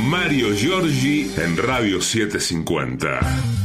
Mario Giorgi en Radio 750.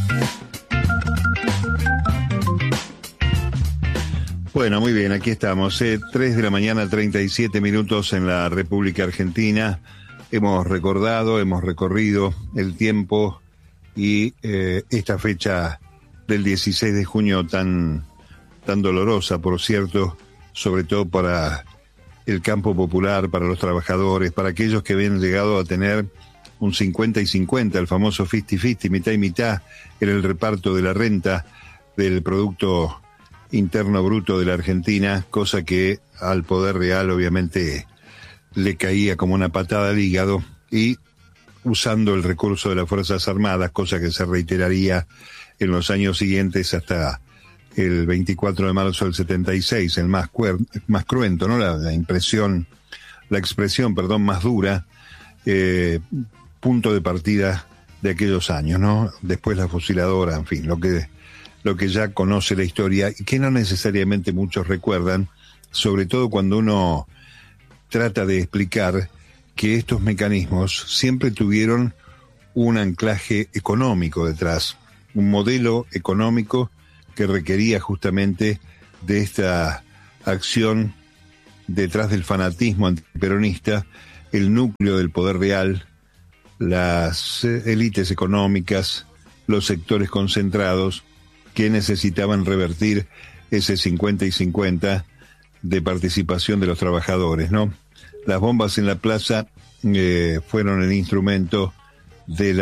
Bueno, muy bien, aquí estamos. 3 de la mañana, 37 minutos en la República Argentina. Hemos recorrido el tiempo y esta fecha del 16 de junio tan dolorosa, por cierto, sobre todo para el campo popular, para los trabajadores, para aquellos que habían llegado a tener un 50 y 50, el famoso 50-50, mitad y mitad, en el reparto de la renta del Producto Interno Bruto de la Argentina, cosa que al Poder Real obviamente le caía como una patada al hígado, y usando el recurso de las Fuerzas Armadas, cosa que se reiteraría en los años siguientes hasta el 24 de marzo del 76, el más cruento, ¿no? La expresión más dura, punto de partida de aquellos años, ¿no? Después la fusiladora, en fin, lo que ya conoce la historia y que no necesariamente muchos recuerdan, sobre todo cuando uno trata de explicar que estos mecanismos siempre tuvieron un anclaje económico detrás, un modelo económico que requería justamente de esta acción detrás del fanatismo antiperonista, el núcleo del poder real, las élites económicas, los sectores concentrados que necesitaban revertir ese 50 y 50 de participación de los trabajadores, ¿no? Las bombas en la plaza fueron el instrumento de